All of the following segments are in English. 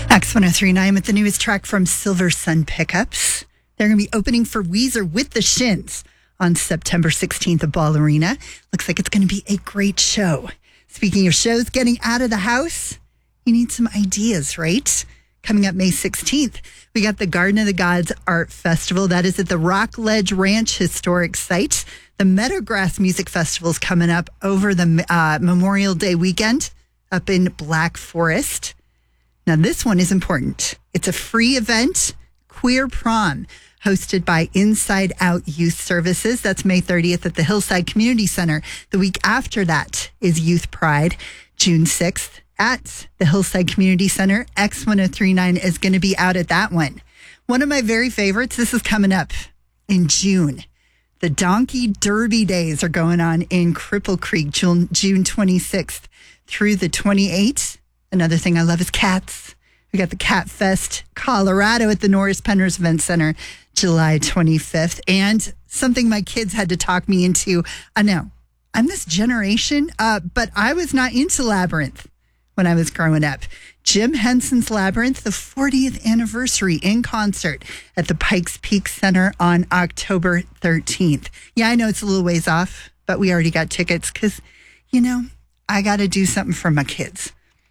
X1039 with the newest track from Silver Sun Pickups. They're going to be opening for Weezer with the Shins on September 16th at Ball Arena. Looks like it's going to be a great show. Speaking of shows getting out of the house, you need some ideas, right? Coming up May 16th, we got the Garden of the Gods Art Festival. That is at the Rockledge Ranch Historic Site. The Meadowgrass Music Festival is coming up over the Memorial Day weekend up in Black Forest. Now, this one is important. It's a free event, Queer Prom, hosted by Inside Out Youth Services. That's May 30th at the Hillside Community Center. The week after that is Youth Pride, June 6th at the Hillside Community Center. X1039 is going to be out at that one. One of my very favorites, this is coming up in June. The Donkey Derby Days are going on in Cripple Creek, June 26th through the 28th. Another thing I love is cats. We got the Cat Fest Colorado at the Norris Penrose Event Center, July 25th. And something my kids had to talk me into. I know, I'm this generation, but I was not into Labyrinth when I was growing up. Jim Henson's Labyrinth, the 40th anniversary in concert at the Pikes Peak Center on October 13th. Yeah, I know it's a little ways off, but we already got tickets because, I got to do something for my kids.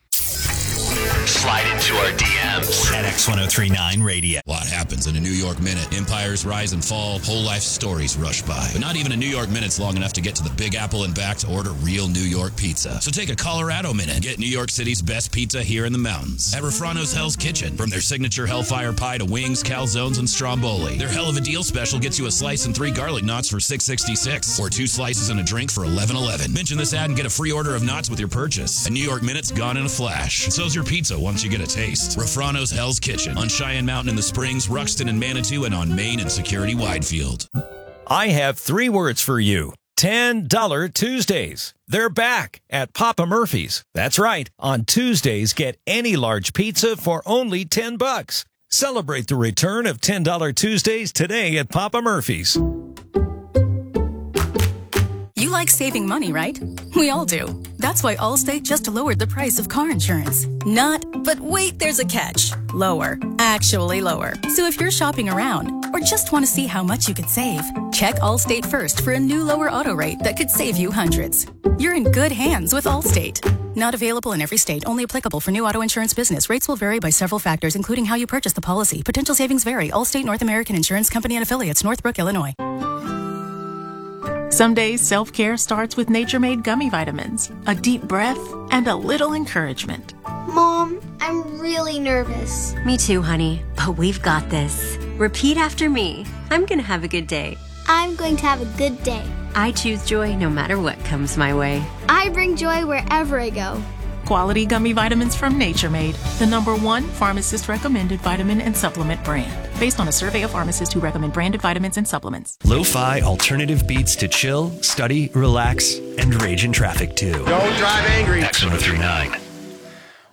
Slide into our DMs at X1039 Radio. A lot happens in a New York minute. Empires rise and fall. Whole life stories rush by. But not even a New York minute's long enough to get to the Big Apple and back to order real New York pizza. So take a Colorado minute. Get New York City's best pizza here in the mountains. At Refrano's Hell's Kitchen. From their signature Hellfire Pie to wings, calzones, and stromboli. Their Hell of a Deal special gets you a slice and 3 garlic knots for $6.66. Or 2 slices and a drink for $11.11. Mention this ad and get a free order of knots with your purchase. A New York minute's gone in a flash. So's your pizza once you get a taste. Refrano's Hell's Kitchen on Cheyenne Mountain in the Springs, Ruxton and Manitou, and on Main and Security Widefield. I have 3 words for you. $10 Tuesdays. They're back at Papa Murphy's. That's right. On Tuesdays, get any large pizza for only $10. Celebrate the return of $10 Tuesdays today at Papa Murphy's. You like saving money, right? We all do. That's why Allstate just lowered the price of car insurance. But wait, there's a catch. Lower. Actually lower. So if you're shopping around or just want to see how much you could save, check Allstate first for a new lower auto rate that could save you hundreds. You're in good hands with Allstate. Not available in every state. Only applicable for new auto insurance business. Rates will vary by several factors, including how you purchase the policy. Potential savings vary. Allstate North American Insurance Company and Affiliates, Northbrook, Illinois. Some days, self-care starts with Nature-Made gummy vitamins, a deep breath, and a little encouragement. Mom, I'm really nervous. Me too, honey, but we've got this. Repeat after me. I'm going to have a good day. I'm going to have a good day. I choose joy no matter what comes my way. I bring joy wherever I go. Quality gummy vitamins from Nature-Made, the #1 pharmacist-recommended vitamin and supplement brand. Based on a survey of pharmacists who recommend branded vitamins and supplements. Lo-fi alternative beats to chill, study, relax, and rage in traffic too. Don't drive angry. X1039.